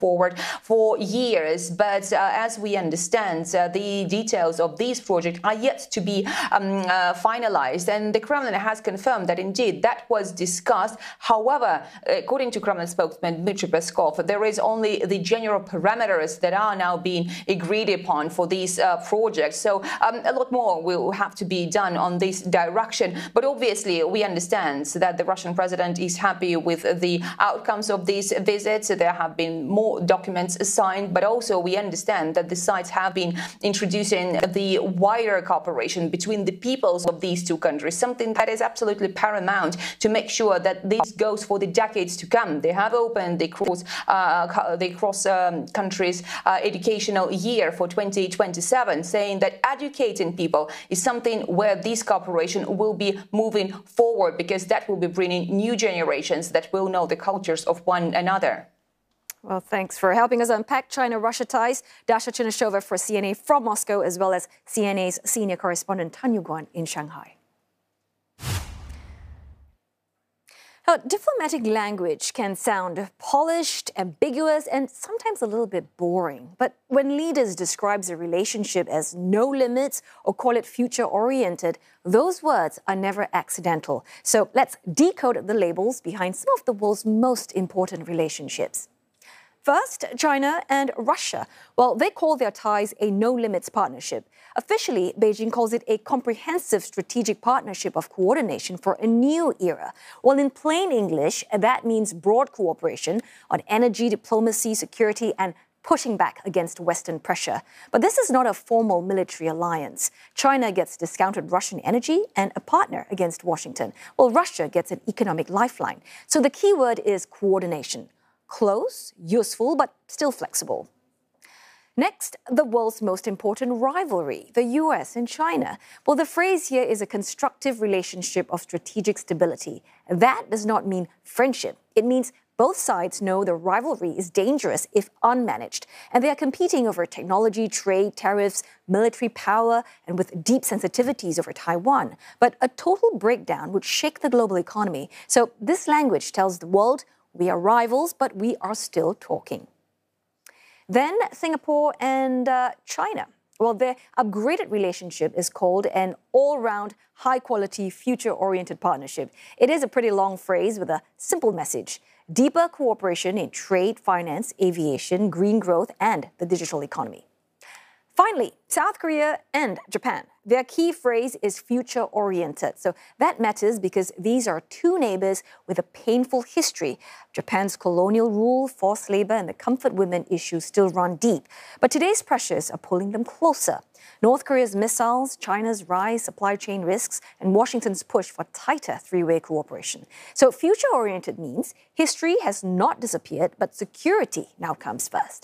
forward for years, but as we understand, the details of this project are yet to be finalized, and the Kremlin has confirmed that indeed that was discussed. However, according to Kremlin spokesman Dmitry Peskov, there is only the general parameters that are now being agreed upon for these projects. So a lot more will have to be done on this direction, but obviously we understand that the Russian president is happy with the outcomes of these visits. There have been more documents signed, but also we understand that the sides have been introducing the wider cooperation between the peoples of these two countries, something that is absolutely paramount to make sure that this goes for the decades to come. They have opened the cross countries educational year for 2027, saying that educating people is something where this cooperation will be moving forward, because that will be bringing new generations that will know the cultures of one another. Well, thanks for helping us unpack China-Russia ties. Dasha Chinoshova for CNA from Moscow, as well as CNA's senior correspondent Tan Yuguan in Shanghai. Now, diplomatic language can sound polished, ambiguous, and sometimes a little bit boring. But when leaders describe a relationship as no limits or call it future-oriented, those words are never accidental. So let's decode the labels behind some of the world's most important relationships. First, China and Russia. Well, they call their ties a no-limits partnership. Officially, Beijing calls it a comprehensive strategic partnership of coordination for a new era. Well, in plain English, that means broad cooperation on energy, diplomacy, security, and pushing back against Western pressure. But this is not a formal military alliance. China gets discounted Russian energy and a partner against Washington, while Russia gets an economic lifeline. So the key word is coordination. Close, useful, but still flexible. Next, the world's most important rivalry, the US and China. Well, the phrase here is a constructive relationship of strategic stability. That does not mean friendship. It means both sides know the rivalry is dangerous if unmanaged, and they are competing over technology, trade, tariffs, military power, and with deep sensitivities over Taiwan. But a total breakdown would shake the global economy. So this language tells the world, we are rivals, but we are still talking. Then Singapore and China. Well, their upgraded relationship is called an all-round, high-quality, future-oriented partnership. It is a pretty long phrase with a simple message: deeper cooperation in trade, finance, aviation, green growth, and the digital economy. Finally, South Korea and Japan. Their key phrase is future-oriented. So that matters because these are two neighbors with a painful history. Japan's colonial rule, forced labor, and the comfort women issues still run deep. But today's pressures are pulling them closer. North Korea's missiles, China's rise, supply chain risks, and Washington's push for tighter three-way cooperation. So future-oriented means history has not disappeared, but security now comes first.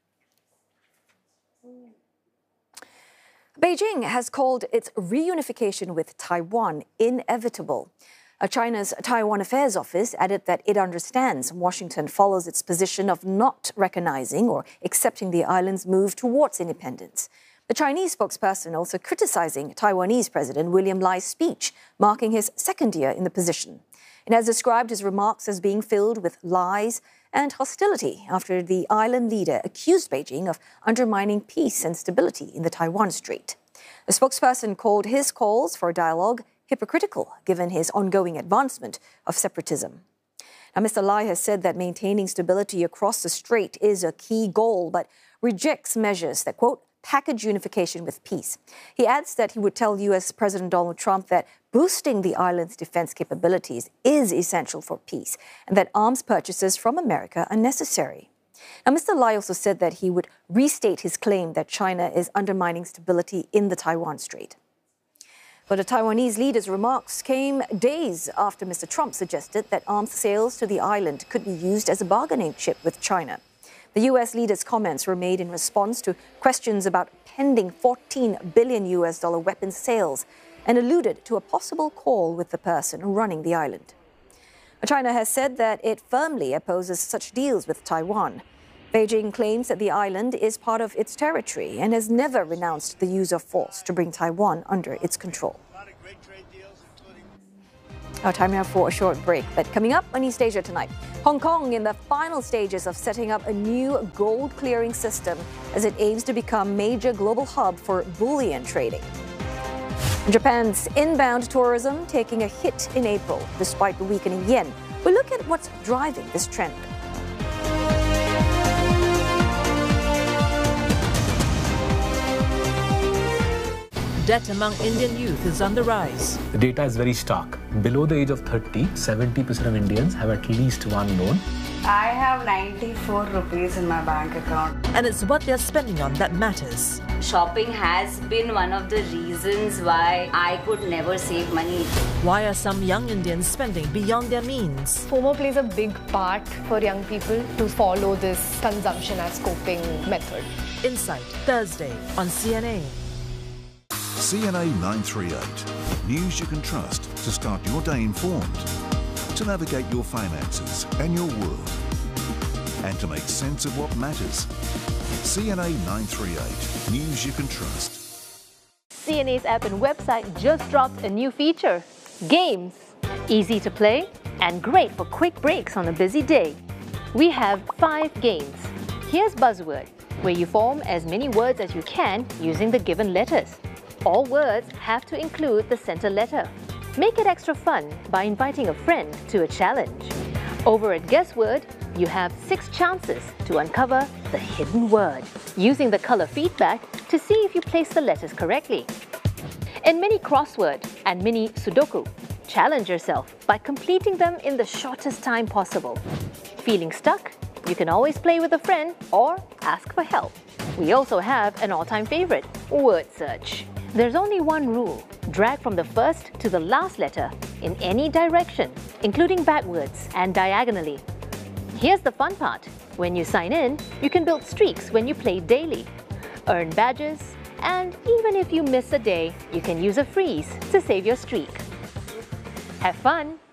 Beijing has called its reunification with Taiwan inevitable. China's Taiwan Affairs Office added that it understands Washington follows its position of not recognizing or accepting the island's move towards independence. The Chinese spokesperson also criticizing Taiwanese President William Lai's speech, marking his second year in the position. It has described his remarks as being filled with lies and hostility after the island leader accused Beijing of undermining peace and stability in the Taiwan Strait. The spokesperson called his calls for dialogue hypocritical, given his ongoing advancement of separatism. Now, Mr. Lai has said that maintaining stability across the strait is a key goal, but rejects measures that, quote, package unification with peace. He adds that he would tell U.S. President Donald Trump that boosting the island's defense capabilities is essential for peace and that arms purchases from America are necessary. Now, Mr. Lai also said that he would restate his claim that China is undermining stability in the Taiwan Strait. But the Taiwanese leader's remarks came days after Mr. Trump suggested that arms sales to the island could be used as a bargaining chip with China. The U.S. leader's comments were made in response to questions about pending $14 billion weapons sales and alluded to a possible call with the person running the island. China has said that it firmly opposes such deals with Taiwan. Beijing claims that the island is part of its territory and has never renounced the use of force to bring Taiwan under its control. Our time now for a short break. But coming up on East Asia tonight, Hong Kong in the final stages of setting up a new gold clearing system as it aims to become major global hub for bullion trading. Japan's inbound tourism taking a hit in April despite the weakening yen. We'll look at what's driving this trend. Debt among Indian youth is on the rise. The data is very stark. Below the age of 30, 70% of Indians have at least one loan. I have 94 rupees in my bank account. And it's what they're spending on that matters. Shopping has been one of the reasons why I could never save money. Why are some young Indians spending beyond their means? FOMO plays a big part for young people to follow this consumption as coping method. Insight, Thursday on CNA. CNA 938. News you can trust to start your day informed, to navigate your finances and your world, and to make sense of what matters. CNA 938. News you can trust. CNA's app and website just dropped a new feature, Games. Easy to play and great for quick breaks on a busy day. We have 5 games. Here's Buzzword, where you form as many words as you can using the given letters. All words have to include the center letter. Make it extra fun by inviting a friend to a challenge. Over at Guessword, you have 6 chances to uncover the hidden word, using the color feedback to see if you place the letters correctly. In Mini Crossword and Mini Sudoku, challenge yourself by completing them in the shortest time possible. Feeling stuck? You can always play with a friend or ask for help. We also have an all-time favorite, Word Search. There's only one rule. Drag from the first to the last letter in any direction, including backwards and diagonally. Here's the fun part. When you sign in, you can build streaks when you play daily, earn badges, and even if you miss a day, you can use a freeze to save your streak. Have fun!